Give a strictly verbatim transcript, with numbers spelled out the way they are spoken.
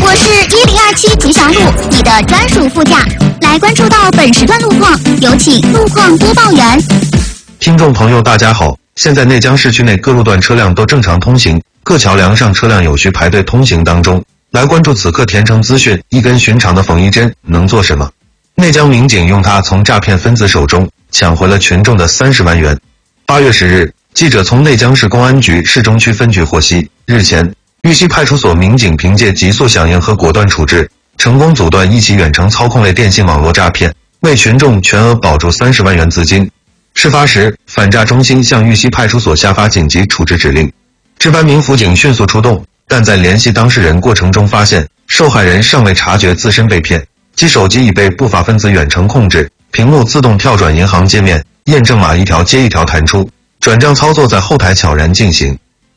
我是一零二七吉祥路，你的专属副驾。来关注到本时段路况，有请路况播报员。 听众朋友大家好，现在内江市区内各路段车辆都正常通行，各桥梁上车辆有序排队通行当中。来关注此刻田城资讯，一根寻常的缝衣针能做什么？内江民警用它从诈骗分子手中抢回了群众的三十万元。八月十日，记者从内江市公安局市中区分局获悉，日前，玉溪派出所民警凭借急速响应和果断处置，成功阻断一起远程操控类电信网络诈骗，为群众全额保住三十万元资金。事发时，反诈中心向玉溪派出所下发紧急处置指令，值班民辅警迅速出动，但在联系当事人过程中发现，受害人尚未察觉自身被骗，其手机已被不法分子远程控制，屏幕自动跳转银行界面，验证码一条接一条弹出，转账操作在后台悄然进行。